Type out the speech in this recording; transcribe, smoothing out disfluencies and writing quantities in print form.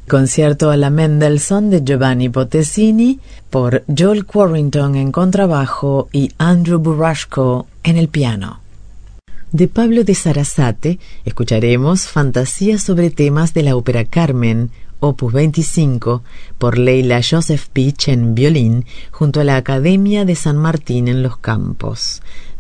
Concierto a la Mendelssohn de Giovanni Bottesini por Joel Quarrington en contrabajo y Andrew Burashko en el piano. De Pablo de Sarasate escucharemos Fantasía sobre temas de la ópera Carmen, opus 25, por Leila Joseph Pitch en violín, junto a la Academia de San Martín en Los Campos.